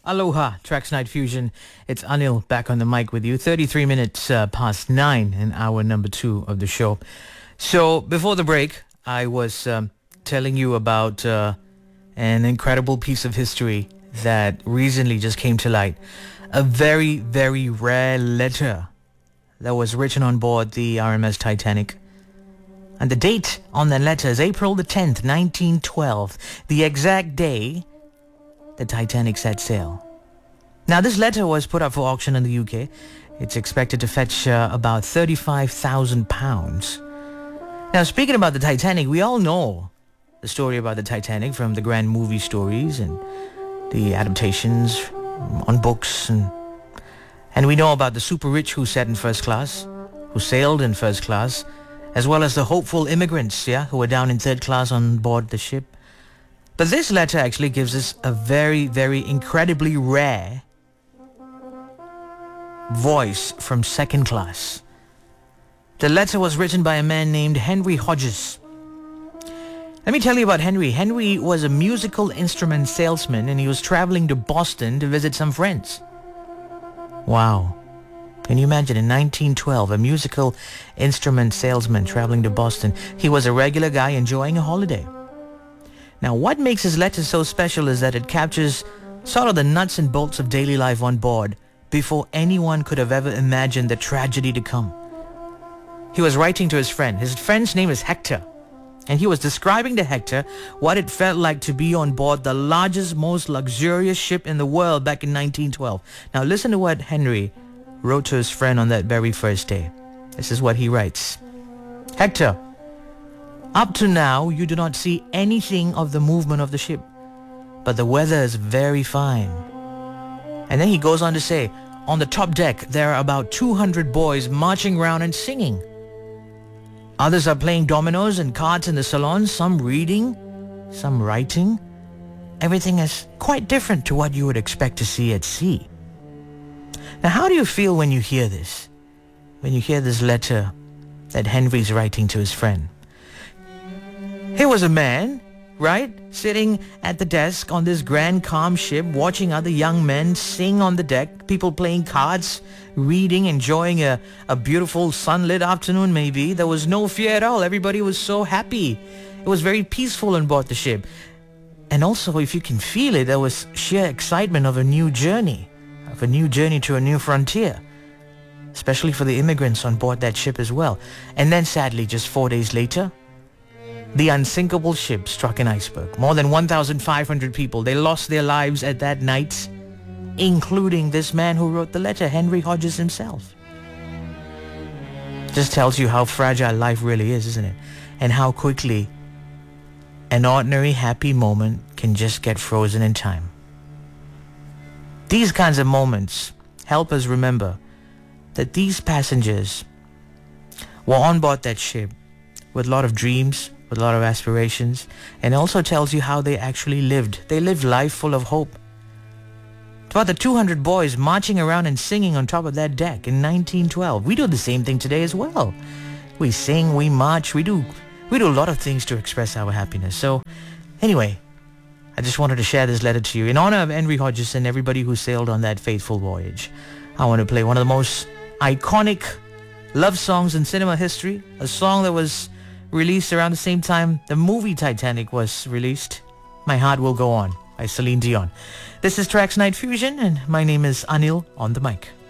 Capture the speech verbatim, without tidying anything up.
Aloha, Tracks Night Fusion. It's Anil back on the mic with you. thirty-three minutes uh, past nine in hour number two of the show. So before the break, I was um, telling you about uh, an incredible piece of history that recently just came to light. A very, very rare letter that was written on board the R M S Titanic. And the date on that letter is April the tenth, nineteen twelve, the exact day the Titanic set sail. Now, this letter was put up for auction in the U K. It's expected to fetch uh, about thirty-five thousand pounds. Now, speaking about the Titanic, we all know the story about the Titanic from the grand movie stories and the adaptations on books. And, and we know about the super rich who sat in first class, who sailed in first class, as well as the hopeful immigrants, yeah, who were down in third class on board the ship. But this letter actually gives us a very, very incredibly rare voice from second class. The letter was written by a man named Henry Hodges. Let me tell you about Henry. Henry was a musical instrument salesman, and he was traveling to Boston to visit some friends. Wow. Can you imagine, in nineteen twelve, a musical instrument salesman traveling to Boston? He was a regular guy enjoying a holiday. Now, what makes his letter so special is that it captures sort of the nuts and bolts of daily life on board before anyone could have ever imagined the tragedy to come. He was writing to his friend. His friend's name is Hector. And he was describing to Hector what it felt like to be on board the largest, most luxurious ship in the world back in nineteen twelve. Now, listen to what Henry wrote to his friend on that very first day. This is what he writes. Hector, up to now, you do not see anything of the movement of the ship, but the weather is very fine. And then he goes on to say, on the top deck, there are about two hundred boys marching around and singing. Others are playing dominoes and cards in the salon, some reading, some writing. Everything is quite different to what you would expect to see at sea. Now, how do you feel when you hear this? When you hear this letter that Henry's writing to his friend? Here was a man, right, sitting at the desk on this grand calm ship, watching other young men sing on the deck, people playing cards, reading, enjoying a, a beautiful sunlit afternoon maybe. There was no fear at all. Everybody was so happy. It was very peaceful on board the ship. And also, if you can feel it, there was sheer excitement of a new journey, of a new journey to a new frontier, especially for the immigrants on board that ship as well. And then sadly, just four days later, the unsinkable ship struck an iceberg. More than one thousand five hundred people, they lost their lives at that night, including this man who wrote the letter, Henry Hodges himself. Just tells you how fragile life really is, isn't it? And how quickly an ordinary happy moment can just get frozen in time. These kinds of moments help us remember that these passengers were on board that ship with a lot of dreams, with a lot of aspirations, and also tells you how they actually lived. They lived life full of hope. It's about the two hundred boys marching around and singing on top of that deck in nineteen twelve. We do the same thing today as well. We sing, we march, we do we do a lot of things to express our happiness. So anyway, I just wanted to share this letter to you in honor of Henry Hodges and everybody who sailed on that faithful voyage. I want to play one of the most iconic love songs in cinema history, a song that was released around the same time the movie Titanic was released. My Heart Will Go On by Celine Dion. This is Tracks Night Fusion, and my name is Anil on the mic.